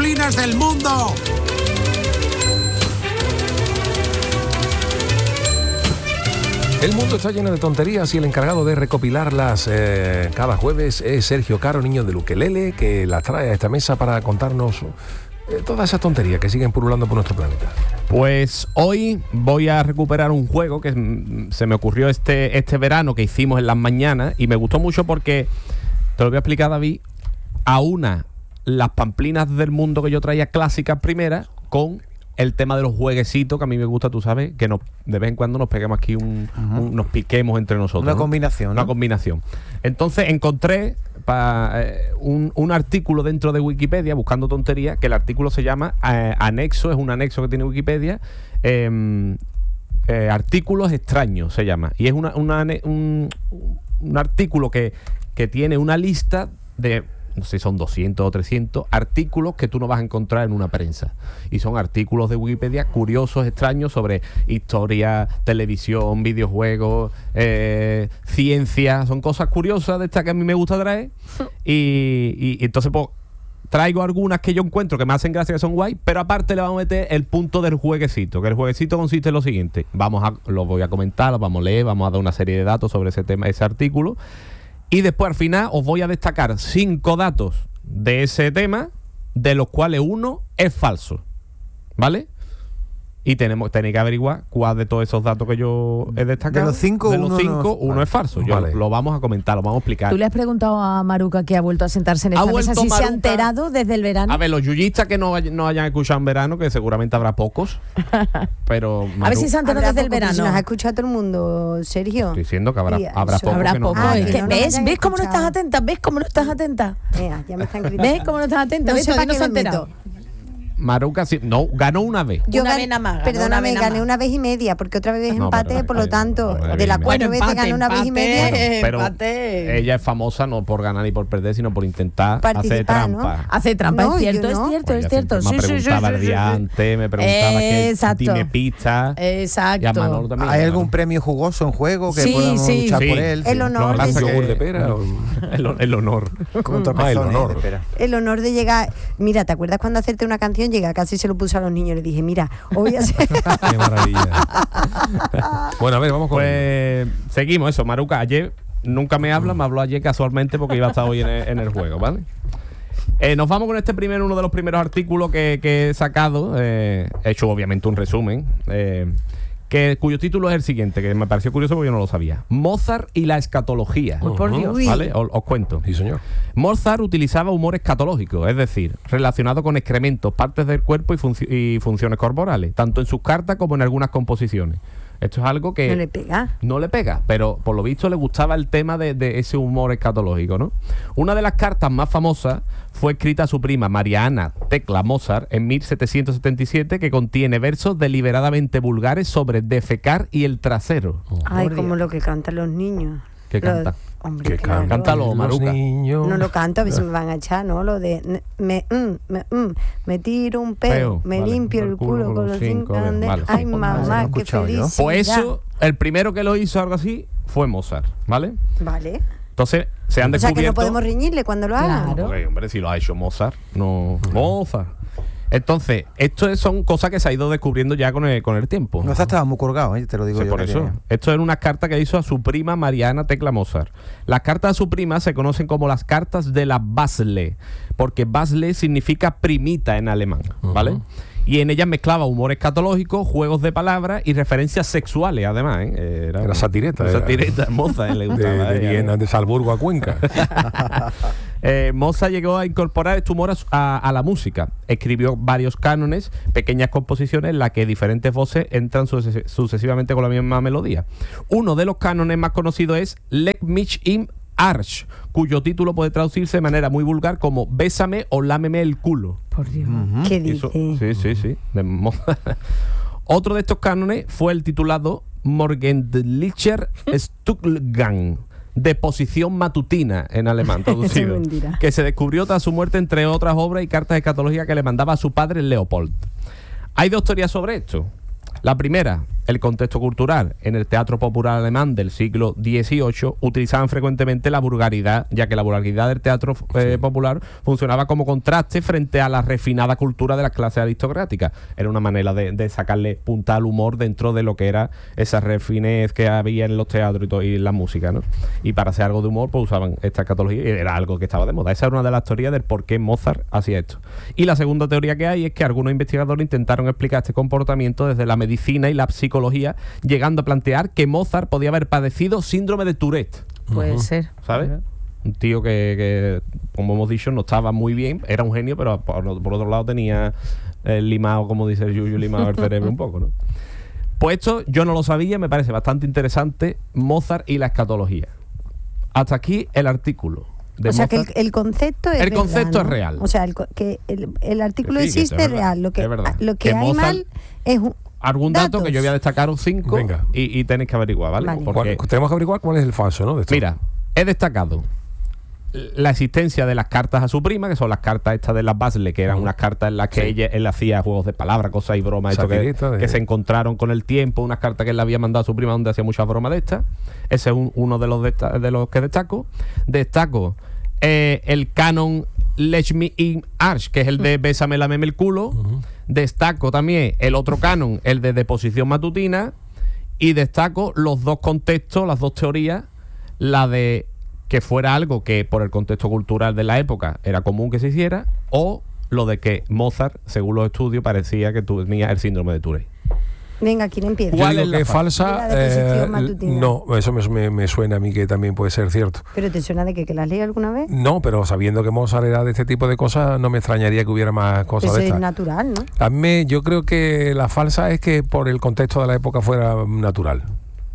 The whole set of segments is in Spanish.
disciplinas del mundo. El mundo está lleno de tonterías y el encargado de recopilarlas cada jueves es Sergio Caro, niño del ukelele, que las trae a esta mesa para contarnos todas esas tonterías que siguen pululando por nuestro planeta. Pues hoy voy a recuperar un juego que se me ocurrió este verano, que hicimos en las mañanas, y me gustó mucho porque, te lo voy a explicar, David, aúna las pamplinas del mundo que yo traía clásicas primeras con el tema de los jueguecitos, que a mí me gusta, tú sabes, que de vez en cuando nos peguemos aquí nos piquemos entre nosotros. Una combinación, ¿no? Una combinación. Entonces encontré un artículo dentro de Wikipedia, buscando tonterías, que el artículo se llama Anexo, es un anexo que tiene Wikipedia, Artículos extraños se llama. Y es un artículo que tiene una lista de, no sé, son 200 o 300 artículos que tú no vas a encontrar en una prensa. Y son artículos de Wikipedia curiosos, extraños, sobre historia, televisión, videojuegos, ciencia. Son cosas curiosas de estas que a mí me gusta traer. Y entonces, pues, traigo algunas que yo encuentro que me hacen gracia, que son guay, pero aparte le vamos a meter el punto del jueguecito, que el jueguecito consiste en lo siguiente. Lo voy a comentar, lo vamos a leer, vamos a dar una serie de datos sobre ese tema, ese artículo. Y después, al final, os voy a destacar 5 datos de ese tema, de los cuales uno es falso, ¿vale? Y tenéis que averiguar cuál de todos esos datos que yo he destacado, de los 5, uno es falso. Vale. Lo vamos a comentar, lo vamos a explicar. ¿Tú le has preguntado a Maruca, que ha vuelto a sentarse en esta mesa, si se ha enterado desde el verano? A ver, los yuyistas que no hayan escuchado en verano, que seguramente habrá pocos, pero a ver si se ha enterado desde el verano. Si nos ha escuchado todo el mundo, Sergio. Estoy diciendo que habrá pocos. Habrá que no. pocos. ¿Ves cómo no estás atenta? ¿Ves cómo no estás atenta? Ya me están gritando. ¿Ves cómo no estás atenta? No ¿Ves? sé Todavía para no se ha qué me enterado. Maruca ganó una vez. Yo Una vez nada más, perdóname, gané una vez y media, porque otra vez es empate, por lo tanto, de las 4 veces gané una vez y media. Pero ella es famosa no por ganar ni por perder, sino por intentar hacer trampa. ¿no? Hace trampa, No, es cierto, yo no. es cierto. Me preguntaba el día antes, me preguntaba que dime pistas. Exacto. Y a Manolo también. ¿Hay algún premio jugoso en juego que Sí, podamos sí. luchar por él? El honor ¿Un yogur de pera? El honor. Con el honor. El honor de llegar. Mira, ¿te acuerdas cuando hacerte una canción? Llega, casi se lo puso a los niños. Le dije, mira, hoy voy a hacer. Qué maravilla. Bueno, a ver, vamos con. Pues seguimos eso. Maruca, ayer nunca me habló ayer casualmente porque iba a estar hoy en el juego, ¿vale? Nos vamos con uno de los primeros artículos que he sacado. He hecho obviamente un resumen. Cuyo título es el siguiente, que me pareció curioso porque yo no lo sabía. Mozart y la escatología. Por Dios. ¿Vale? Os cuento. Sí, señor. Mozart utilizaba humor escatológico, es decir, relacionado con excrementos, partes del cuerpo y funciones corporales, tanto en sus cartas como en algunas composiciones. Esto es algo que no le pega, pero por lo visto le gustaba el tema de ese humor escatológico, ¿no? Una de las cartas más famosas fue escrita a su prima María Ana Tecla Mozart en 1777, que contiene versos deliberadamente vulgares sobre defecar y el trasero. Ay, como lo que cantan los niños. ¿Qué canta? Hombre, ¿Qué claro. Cántalo, Maruca. No lo canto, a ver si me van a echar, ¿no? Lo de me tiro un peo, me vale, limpio el culo con los 5 vale. Ay, mamá, qué feliz. Pues eso, el primero que lo hizo algo así fue Mozart, ¿vale? Vale. Entonces se han O sea descubierto. que no podemos riñirle cuando lo haga. Claro. Hombre, si lo ha hecho Mozart, no. Mozart. Entonces, esto son cosas que se ha ido descubriendo ya con el tiempo. No estaba muy colgado, te lo digo Sí, yo. por eso. Esto eran unas cartas que hizo a su prima Mariana Tecla Mozart. Las cartas a su prima se conocen como las cartas de la Basle, porque Basle significa primita en alemán, ¿vale? Y en ellas mezclaba humor escatológico, juegos de palabras y referencias sexuales, además. Era satireta. Satireta, Mozart, le gustaba. De Viena, de Salzburgo a Cuenca. Mozart llegó a incorporar este humor a la música. Escribió varios cánones, pequeñas composiciones en las que diferentes voces entran sucesivamente con la misma melodía. Uno de los cánones más conocidos es Leg mich im Arsch, cuyo título puede traducirse de manera muy vulgar como Bésame o lámeme el culo. Por Dios. ¿Qué dice? Sí. Otro de estos cánones fue el titulado Morgendlicher Stuhlgang, de posición matutina en alemán traducido, que se descubrió tras su muerte, entre otras obras y cartas escatológicas que le mandaba a su padre Leopold. Hay dos teorías sobre esto. La primera, el contexto cultural. En el teatro popular alemán del siglo XVIII utilizaban frecuentemente la vulgaridad, ya que la vulgaridad del teatro popular funcionaba como contraste frente a la refinada cultura de las clases aristocráticas. Era una manera de sacarle punta al humor dentro de lo que era esa refinez que había en los teatros y la música, ¿no? Y para hacer algo de humor, pues usaban esta escatología y era algo que estaba de moda. Esa era una de las teorías del por qué Mozart hacía esto. Y la segunda teoría que hay es que algunos investigadores intentaron explicar este comportamiento desde la medicina y la psicología, llegando a plantear que Mozart podía haber padecido síndrome de Tourette. Puede ser. ¿Sabes? Un tío que, como hemos dicho, no estaba muy bien, era un genio, pero por otro lado tenía limado, como dice el Yuyu, limado el cerebro un poco, ¿no? Pues esto yo no lo sabía, me parece bastante interesante, Mozart y la escatología. Hasta aquí el artículo. O sea, que el concepto es real. El concepto es ¿no? real. O sea, que el artículo Sí, existe, que es real. Lo que, es verdad. lo que Que hay Mozart- mal es Algún dato que yo voy a destacaros 5 Venga. y tenéis que averiguar, ¿vale? Vale. Porque, Tenemos que averiguar cuál es el falso, ¿no? De esto. mira, he destacado la existencia de las cartas a su prima, que son las cartas estas de las Basle, que eran unas cartas en las que él hacía juegos de palabras, cosas y bromas, esto Satirita que se encontraron con el tiempo, unas cartas que él le había mandado a su prima donde hacía muchas bromas de estas. Ese es uno de los que destaco. Destaco el canon Lech me in Arsch, que es el de Bésame, lameme el culo. Destaco también el otro canon, el de Deposición matutina. Y destaco los dos contextos, las dos teorías, la de que fuera algo que por el contexto cultural de la época era común que se hiciera, o lo de que Mozart, según los estudios, parecía que tenía el síndrome de Tourette. Venga, ¿quién empieza? Yo ¿Cuál digo es la que es falsa. La deposición matutina. No, eso me suena a mí que también puede ser cierto. ¿Pero te suena de que la has leído alguna vez? No, pero sabiendo que Mozart era de este tipo de cosas, no me extrañaría que hubiera más cosas Eso de es estas. natural, ¿no? A mí, yo creo que la falsa es que por el contexto de la época fuera natural.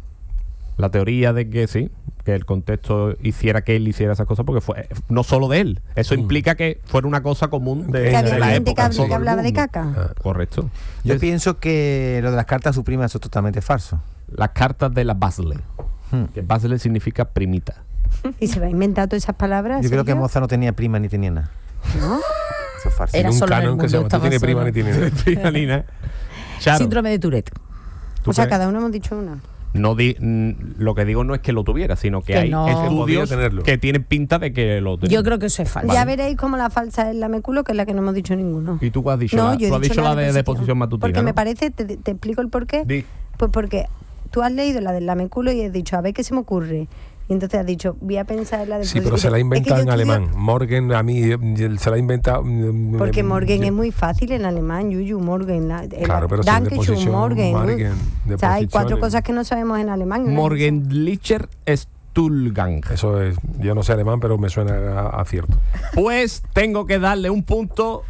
La teoría de que sí, que el contexto hiciera que él hiciera esas cosas, porque fue no solo de él. Eso implica que fuera una cosa común de, Que Que había de había la gente época. que hablaba de caca. Ah. Correcto. Yo Es- pienso que lo de las cartas a su prima eso es totalmente falso. Las cartas de la Basle. Que Basle significa primita. Y se va a inventar todas esas palabras. Yo creo que Sergio? Mozart no tenía prima ni tenía nada. ¿No? Eso es falso. Era En un solo en el canon que se mundo, llama, tú estaba tienes prima solo. ni tienes. Finalina. Charo, Síndrome de Tourette. ¿tú O sea, crees? cada uno hemos dicho una. No lo que digo no es que lo tuviera, sino que Que hay no. Podría estudios tenerlo. que tienen pinta de que lo tenía. Yo creo que eso es falso. Ya veréis cómo la falsa es la meculo, que es la que no hemos dicho ninguno. ¿Y tú qué has dicho? No, La- yo he tú has dicho dicho la de deposición matutina, Porque ¿no? me parece, te explico el porqué. Di. Pues porque tú has leído la del lameculo y has dicho, a ver qué se me ocurre. Y entonces has dicho, voy a pensar en la de... Sí, pero se la ha inventado en alemán. Morgan, a mí, se la ha inventado. Porque Morgen es muy fácil en alemán, Yuyu, Morgen. Claro, pero sin Dankeschön, deposición, Morgen. Morgen, O sea, hay cuatro deposiciones. cosas que no sabemos en alemán. ¿no? Morgendlicher Stuhlgang. Eso es, yo no sé alemán, pero me suena a cierto. Pues tengo que darle un punto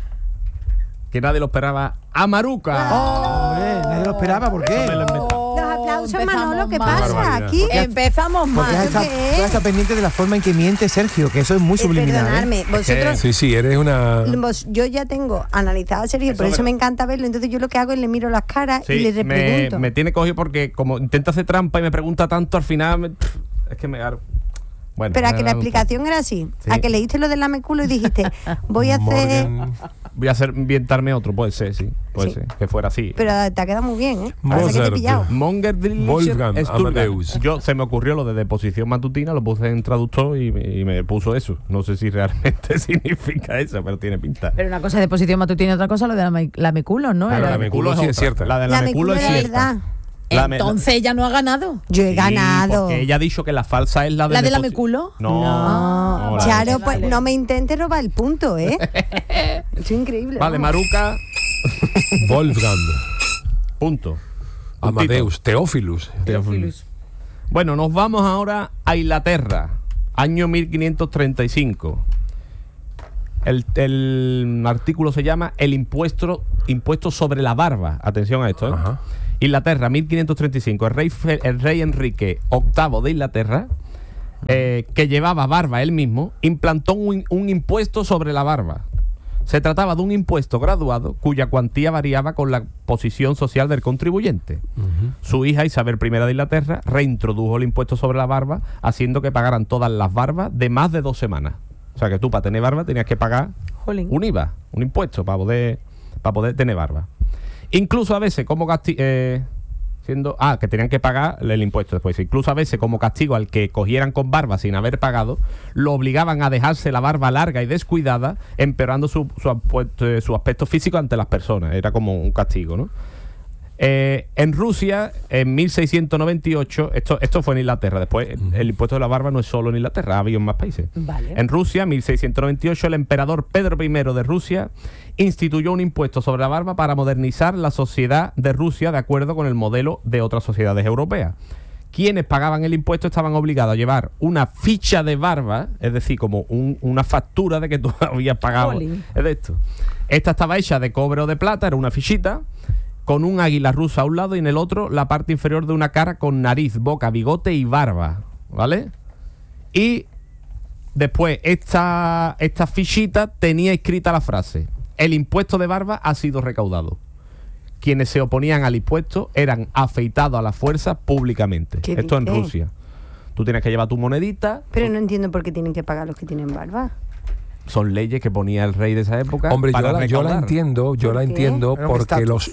que nadie lo esperaba a Maruca. Hombre, nadie lo esperaba, ¿por qué? Eso me lo inventé. Los aplausos, Empezamos Manolo, ¿qué mal. pasa Barbaridad. aquí? Empezamos Porque mal. ¿Eso qué es? tú estás pendiente de la forma en que miente Sergio, que eso es muy subliminal. Perdonadme, vosotros... Sí, eres una. Yo ya tengo analizado a Sergio, por eso me encanta verlo. Entonces yo lo que hago es le miro las caras y le repregunto. me tiene cogido porque como intenta hacer trampa y me pregunta tanto, al final es que me... Bueno, Pero a me que la da un- explicación era así. Sí. A que leíste lo del lameculo y dijiste, voy a hacer... Morgan, Voy a hacer inventarme otro, puede ser, sí. Puede Sí. ser, que fuera así. Pero te ha quedado muy bien, ¿eh? Parece que te he Mozart. pillado. Wolfgang Amadeus. Se me ocurrió lo de deposición matutina, lo puse en traductor y me puso eso. No sé si realmente significa eso, pero tiene pinta. Pero una cosa es deposición matutina y otra cosa lo de la meculo, ¿no? Claro, Era- la meculo sí es otra. cierta. La de La meculo es meculo era cierta. verdad. Entonces ella no ha ganado. Yo he Sí, ganado. Porque ella ha dicho que la falsa es la de ¿La de la deposi- meculo? No. No, la de- Charo, pues vale. no me intentes robar el punto, ¿eh? Es increíble. Vale, vamos. Maruca, Wolfgang punto. Amadeus, Teófilus. Teófilus. Bueno, nos vamos ahora a Inglaterra, año 1535. El artículo se llama El impuesto sobre la barba. Atención a esto, ¿eh? Ajá. Inglaterra, 1535. El rey Enrique VIII de Inglaterra, que llevaba barba él mismo, implantó un impuesto sobre la barba. Se trataba de un impuesto graduado cuya cuantía variaba con la posición social del contribuyente. Su hija Isabel I de Inglaterra reintrodujo el impuesto sobre la barba, haciendo que pagaran todas las barbas de más de 2 semanas. O sea que tú para tener barba tenías que pagar Jolín. un IVA, un impuesto para poder tener barba. Incluso a veces como castigo... que tenían que pagar el impuesto después. Incluso a veces como castigo al que cogieran con barba sin haber pagado, lo obligaban a dejarse la barba larga y descuidada, empeorando su aspecto físico ante las personas. Era como un castigo, ¿no? En Rusia, en 1698, esto fue en Inglaterra, después el impuesto de la barba no es solo en Inglaterra, ha habido en más países. Vale. En Rusia, en 1698, el emperador Pedro I de Rusia instituyó un impuesto sobre la barba para modernizar la sociedad de Rusia de acuerdo con el modelo de otras sociedades europeas. Quienes pagaban el impuesto estaban obligados a llevar una ficha de barba, es decir, como una factura de que tú habías pagado. Jolín. Es de esto. Esta estaba hecha de cobre o de plata, era una fichita, con un águila rusa a un lado y en el otro la parte inferior de una cara con nariz, boca, bigote y barba, ¿vale? Y después esta fichita tenía escrita la frase: el impuesto de barba ha sido recaudado. Quienes se oponían al impuesto eran afeitados a la fuerza públicamente. ¿Qué Esto en dices? Rusia. Tú tienes que llevar tu monedita. Pero no entiendo por qué tienen que pagar los que tienen barba. Son leyes que ponía el rey de esa época. Hombre, para yo la recaudar. entiendo, ¿Por qué? entiendo Era un porque estatus,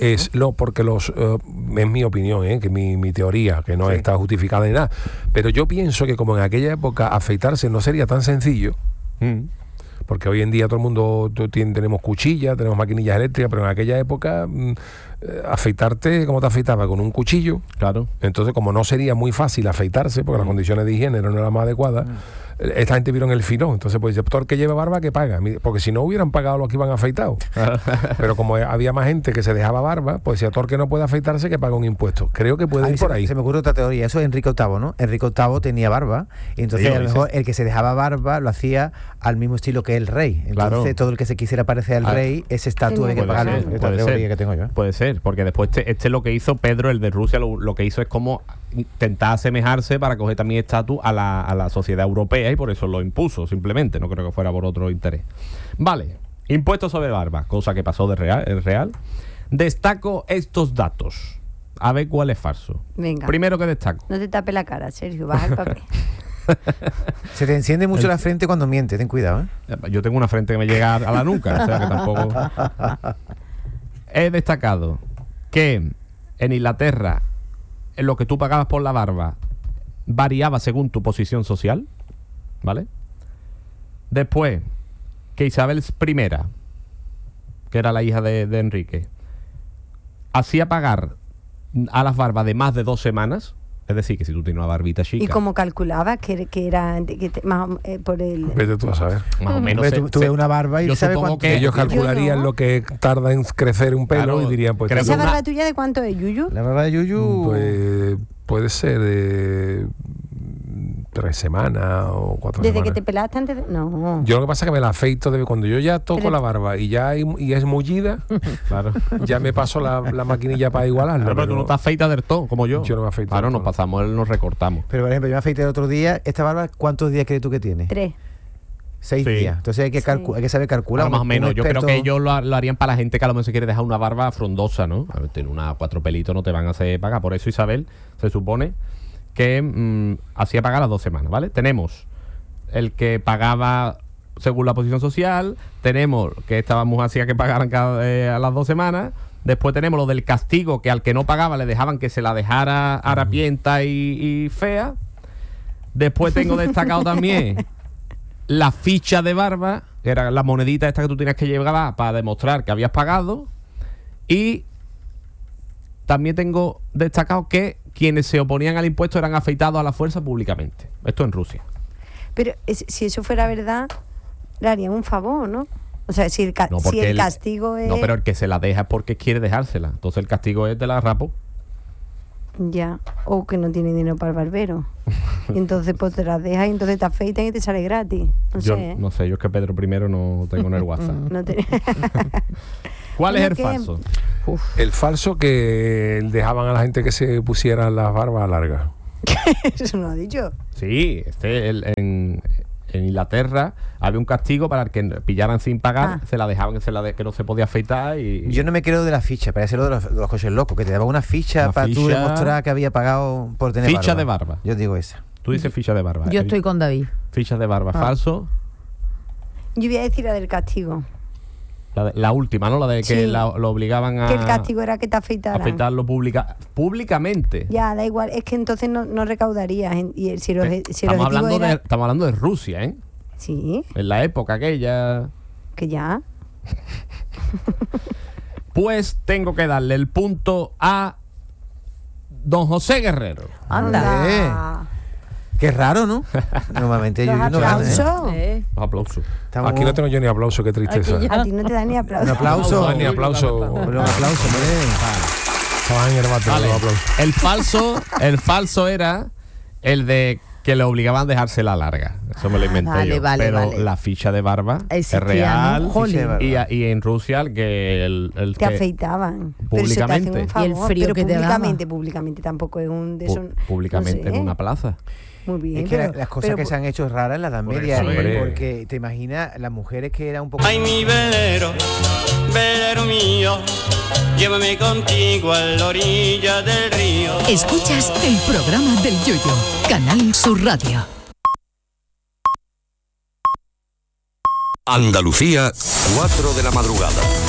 es mi opinión, que mi teoría, que no está justificada ni nada. Pero yo pienso que como en aquella época afeitarse no sería tan sencillo, porque hoy en día todo el mundo tenemos cuchillas, tenemos maquinillas eléctricas, pero en aquella época afeitarte, ¿cómo te afeitaba? Con un cuchillo. Claro. Entonces, como no sería muy fácil afeitarse, porque las condiciones de higiene no eran las más adecuadas, esta gente vieron el filón. Entonces, pues, todo el que lleva barba, que paga. Porque si no hubieran pagado los que iban afeitados. Pero como había más gente que se dejaba barba, pues si a todo el que no puede afeitarse, que paga un impuesto. Creo que puede ir por ahí. Se me ocurre otra teoría. Eso es Enrique VIII, ¿no? Enrique VIII tenía barba. Y entonces, Sí, a lo sí. mejor el que se dejaba barba lo hacía al mismo estilo que el rey. Entonces, Claro. todo el que se quisiera parecer al rey, ese estatua hay que Puede pagarlo. ser, Es otra puede teoría ser. que tengo yo. Puede ser, porque después este lo que hizo Pedro, el de Rusia, lo que hizo es como intentar asemejarse para coger también estatus a la sociedad europea y por eso lo impuso, simplemente. No creo que fuera por otro interés. Vale, impuestos sobre barba, cosa que pasó es real. Destaco estos datos. A ver cuál es falso. Venga. Primero que destaco. No te tape la cara, Sergio, baja el papel. Se te enciende mucho la frente cuando mientes, ten cuidado, ¿eh? Yo tengo una frente que me llega a la nuca, o sea que tampoco... He destacado que en Inglaterra lo que tú pagabas por la barba variaba según tu posición social, ¿vale? Después, que Isabel I, que era la hija de Enrique, hacía pagar a las barbas de más de 2 semanas. Es decir, que si tú tienes una barbita chica... ¿Y cómo calculaba que era por el...? Vete tú a saber. más o menos... Hombre, tú ves una barba y yo sabes supongo cuánto... que Ellos calcularían Yo no. lo que tarda en crecer un pelo Claro, y dirían, pues... creo ¿Esa que barba tuya de cuánto es, Yuyu? La barba de Yuyu... Pues puede ser de 3 semanas o 4 ¿Desde semanas. que te pelaste antes de...? No. Yo lo que pasa es que me la afeito cuando yo ya toco Pero- la barba y es mullida, Claro. ya me paso la maquinilla para igualarla. Claro, pero tú no te afeitas del todo, como yo. Yo no me afeito Claro, del nos todo. pasamos, nos recortamos. Pero, por ejemplo, yo me afeité el otro día. ¿Esta barba cuántos días crees tú que tiene? 3. 6 Sí. días. Entonces hay que, Sí. hay que saber calcular. Claro, más o Un menos. Yo creo experto- que ellos lo harían para la gente que a lo mejor se quiere dejar una barba frondosa, ¿no? A ver, tener 4 pelitos no te van a hacer pagar. Por eso Isabel se supone que hacía pagar las 2 semanas, ¿vale? Tenemos el que pagaba según la posición social, tenemos que esta mujer hacía que pagaran a las 2 semanas, después tenemos lo del castigo, que al que no pagaba le dejaban que se la dejara harapienta y fea. Después tengo destacado también la ficha de barba, que era la monedita esta que tú tenías que llevar para demostrar que habías pagado. Y también tengo destacado que quienes se oponían al impuesto eran afeitados a la fuerza públicamente. Esto en Rusia. Pero si eso fuera verdad, le harían un favor, ¿no? O sea, si el, No, si porque el castigo es... No, pero el que se la deja es porque quiere dejársela. Entonces el castigo es de la rapo. Ya, o que no tiene dinero para el barbero. Y entonces pues te las dejas y entonces te afeitan y te sale gratis. No Yo sé. no sé, yo es que Pedro I no tengo en el WhatsApp. No te- ¿Cuál es el ¿Qué? falso? El falso que dejaban a la gente que se pusiera las barbas largas. Eso no lo ha dicho. Sí, en Inglaterra había un castigo para el que pillaran sin pagar, Ah. se la dejaban que no se podía afeitar y... Yo no me creo de la ficha, parece lo de los coches locos, que te daban una ficha Una para tú ficha- demostrar que había pagado por tener Ficha barba. de barba. Yo digo esa. Tú dices ficha de barba. Yo estoy con David. Ficha de barba, falso. Yo voy a decir la del castigo. La última, ¿no? La de que Sí. lo obligaban a... Que el castigo era que te afeitaran. afeitarlo públicamente. Ya, da igual, es que entonces no recaudarías. Y si el Estamos objetivo era... hablando de Rusia, ¿eh? Sí, En la época aquella. que ya. Pues tengo que darle el punto a don José Guerrero. Anda. Qué raro, ¿no? Normalmente Los yo no gano, ¿eh? aplausos. Los aplausos. Estamos- Aquí no tengo yo ni aplauso, qué tristeza. Aquí A ti no te da ni aplauso. Un aplauso. No, ni aplauso. Un aplauso, hombre. Estaban en el bate, Vale. los aplausos. El falso era el de que le obligaban a dejarse la larga. Eso me lo inventé vale, yo. vale, Pero vale. la ficha de barba Existía, es real. ¿no? Jolín. Ficha de barba. Y en Rusia el Te que- afeitaban. Pero se te hacen Públicamente. un favor. Y el frío pero que te daba. públicamente tampoco es un de esos. públicamente no sé. en una plaza. Muy bien. Es que pero- las cosas pero que se han hecho raras en la Edad Por Media, eso, hombre. porque te imaginas las mujeres que eran un poco... Ay, mi velero, velero mío, llévame contigo a la orilla del río. Escuchas el programa del Yoyo, Canal Sur Radio. Andalucía, 4 de la madrugada.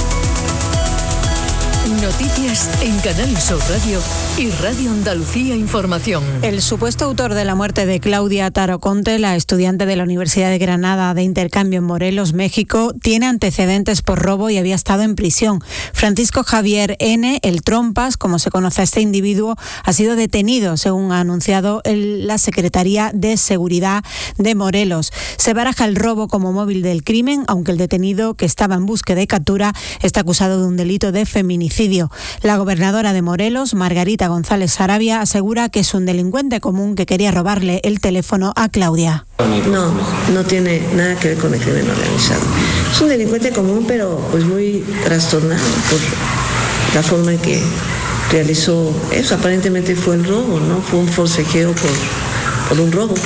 Noticias en Canal Sur Radio y Radio Andalucía Información. El supuesto autor de la muerte de Claudia Taroconte, la estudiante de la Universidad de Granada de intercambio en Morelos, México, tiene antecedentes por robo y había estado en prisión. Francisco Javier N., el Trompas, como se conoce a este individuo, ha sido detenido, según ha anunciado la Secretaría de Seguridad de Morelos. Se baraja el robo como móvil del crimen, aunque el detenido, que estaba en búsqueda y captura, está acusado de un delito de feminicidio. La gobernadora de Morelos, Margarita González Sarabia, asegura que es un delincuente común que quería robarle el teléfono a Claudia. No tiene nada que ver con el crimen organizado. Es un delincuente común, pero pues muy trastornado por la forma en que realizó eso. Aparentemente fue el robo, ¿no? Fue un forcejeo por un robo.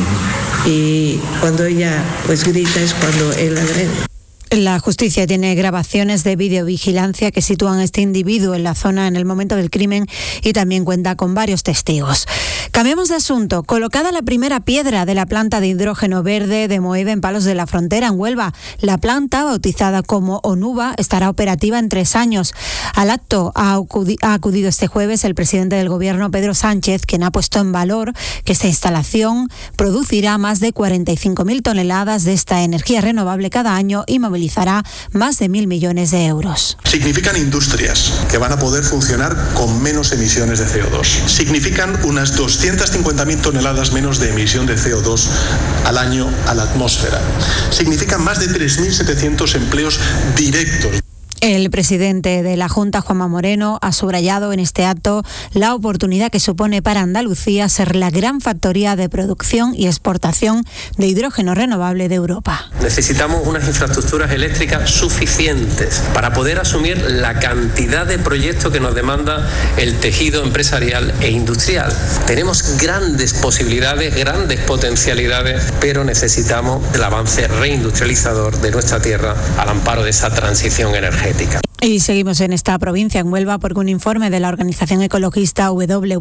Y cuando ella pues grita es cuando él agrede. La justicia tiene grabaciones de videovigilancia que sitúan a este individuo en la zona en el momento del crimen y también cuenta con varios testigos. Cambiamos de asunto. Colocada la primera piedra de la planta de hidrógeno verde de Moeve en Palos de la Frontera, en Huelva. La planta, bautizada como Onuba, estará operativa en 3 años. Al acto ha acudido este jueves el presidente del Gobierno, Pedro Sánchez, quien ha puesto en valor que esta instalación producirá más de 45.000 toneladas de esta energía renovable cada año y movilizará más de 1.000 millones de euros. Significan industrias que van a poder funcionar con menos emisiones de CO2. Significan unas 250.000 toneladas menos de emisión de CO2 al año a la atmósfera. Significan más de 3.700 empleos directos. El presidente de la Junta, Juanma Moreno, ha subrayado en este acto la oportunidad que supone para Andalucía ser la gran factoría de producción y exportación de hidrógeno renovable de Europa. Necesitamos unas infraestructuras eléctricas suficientes para poder asumir la cantidad de proyectos que nos demanda el tejido empresarial e industrial. Tenemos grandes posibilidades, grandes potencialidades, pero necesitamos el avance reindustrializador de nuestra tierra al amparo de esa transición energética. Y seguimos en esta provincia, en Huelva, porque un informe de la organización ecologista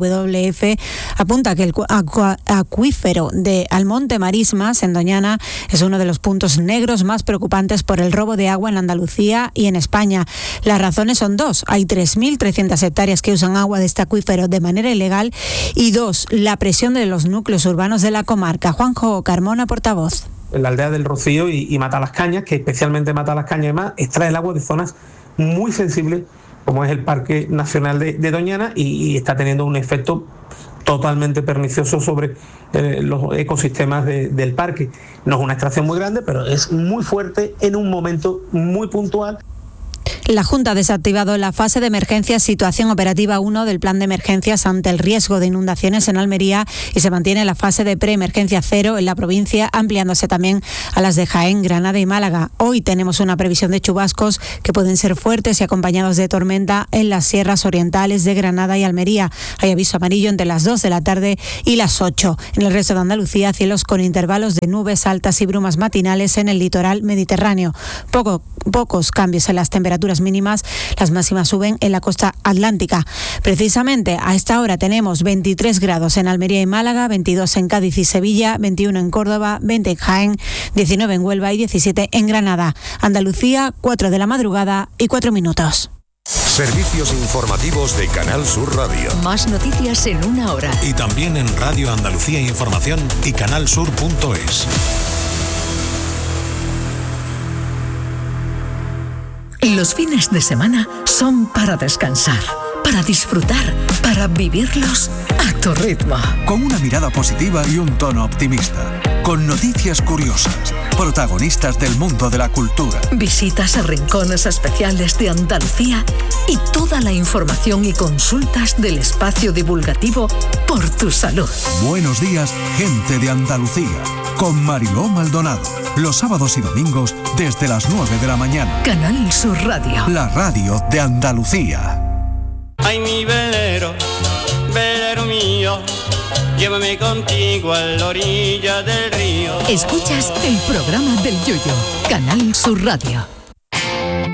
WWF apunta que el acuífero de Almonte Marismas, en Doñana, es uno de los puntos negros más preocupantes por el robo de agua en Andalucía y en España. Las razones son 2. Hay 3.300 hectáreas que usan agua de este acuífero de manera ilegal y 2. La presión de los núcleos urbanos de la comarca. Juanjo Carmona, portavoz. En la aldea del Rocío y Matalascañas, que especialmente Matalascañas además extrae el agua de zonas muy sensibles, como es el Parque Nacional de Doñana, y está teniendo un efecto totalmente pernicioso sobre los ecosistemas del parque. No es una extracción muy grande, pero es muy fuerte en un momento muy puntual. La Junta ha desactivado la fase de emergencia situación operativa 1 del plan de emergencias ante el riesgo de inundaciones en Almería y se mantiene la fase de preemergencia 0 en la provincia, ampliándose también a las de Jaén, Granada y Málaga. Hoy tenemos una previsión de chubascos que pueden ser fuertes y acompañados de tormenta en las sierras orientales de Granada y Almería. Hay aviso amarillo entre las 2 de la tarde y las 8. En el resto de Andalucía, cielos con intervalos de nubes altas y brumas matinales en el litoral mediterráneo. Pocos cambios en las temperaturas las mínimas, las máximas suben en la costa atlántica. Precisamente a esta hora tenemos 23 grados en Almería y Málaga, 22 en Cádiz y Sevilla, 21 en Córdoba, 20 en Jaén, 19 en Huelva y 17 en Granada. Andalucía, 4 de la madrugada y 4 minutos. Servicios informativos de Canal Sur Radio. Más noticias en una hora. Y también en Radio Andalucía Información y canalsur.es. Los fines de semana son para descansar, para disfrutar, para vivirlos a tu ritmo. Con una mirada positiva y un tono optimista. Con noticias curiosas, protagonistas del mundo de la cultura. Visitas a rincones especiales de Andalucía y toda la información y consultas del espacio divulgativo Por tu Salud. Buenos días, gente de Andalucía. Con Mariló Maldonado. Los sábados y domingos desde las 9 de la mañana. Canal Sur Radio. La radio de Andalucía. Ay, mi velero, velero mío, llévame contigo a la orilla del río. Escuchas el programa del Yoyo, Canal Sur Radio.